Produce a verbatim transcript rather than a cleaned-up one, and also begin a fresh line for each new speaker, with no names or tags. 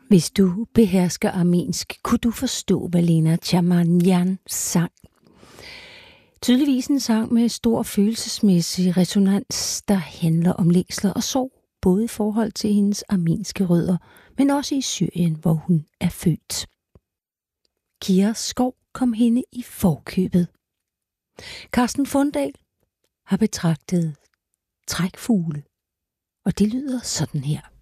Hvis du behersker armensk, kunne du forstå, hvad Lena Tchamanyan sang. Tydeligvis en sang med stor følelsesmæssig resonans, der handler om længsler og sorg, både i forhold til hendes armenske rødder, men også i Syrien, hvor hun er født. Kira Skov kom hende i forkøbet. Carsten Fundahl har betragtet trækfugle, og det lyder sådan her.